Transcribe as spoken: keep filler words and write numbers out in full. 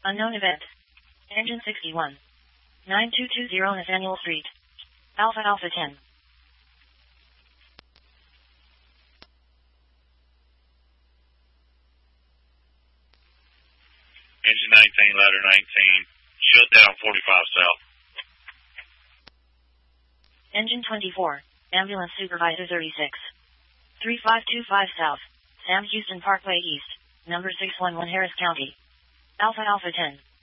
Unknown event. Engine sixty-one. nine two two zero Nathaniel Street. Alpha Alpha ten. Engine nineteen, ladder nineteen. Shut down forty-five south. Engine twenty-four. Ambulance Supervisor thirty-six. three five two five south. Sam Houston Parkway East. Number six one one Harris County. Alpha Alpha ten.